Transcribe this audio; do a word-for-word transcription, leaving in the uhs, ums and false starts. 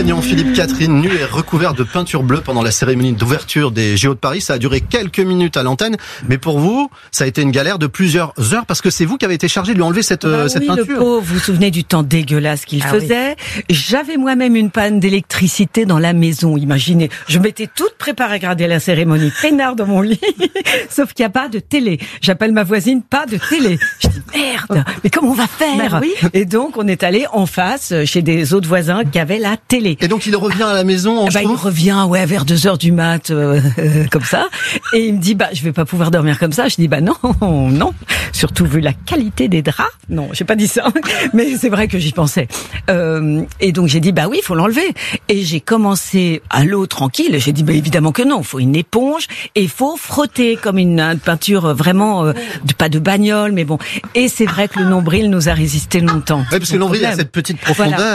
gagnant Philippe Catherine, nu et recouvert de peinture bleue pendant la cérémonie d'ouverture des J O de Paris. Ça a duré quelques minutes à l'antenne, mais pour vous, ça a été une galère de plusieurs heures parce que c'est vous qui avez été chargé de lui enlever cette, bah cette oui, peinture. Le pauvre, vous vous souvenez du temps dégueulasse qu'il ah faisait. Oui. J'avais moi-même une panne d'électricité dans la maison, imaginez. Je m'étais toute préparée à regarder la cérémonie, peinard dans mon lit, sauf qu'il n'y a pas de télé. J'appelle ma voisine, pas de télé. Je dis merde, mais comment on va faire? Bah oui. Et donc on est allé en face chez des autres voisins qui avaient la télé. Et donc il revient à la maison en bah, il revient ouais vers deux heures du mat euh, euh, comme ça et il me dit bah je vais pas pouvoir dormir comme ça. Je dis bah non non, surtout vu la qualité des draps. Non, j'ai pas dit ça, mais c'est vrai que j'y pensais. Euh, et donc j'ai dit bah oui, il faut l'enlever. Et j'ai commencé à l'eau tranquille. J'ai dit bah évidemment que non, il faut une éponge et il faut frotter comme une, une peinture vraiment euh, de, pas de bagnole mais bon. Et c'est vrai que le nombril nous a résisté longtemps. Ouais, parce que le nombril a cette petite profondeur. Voilà.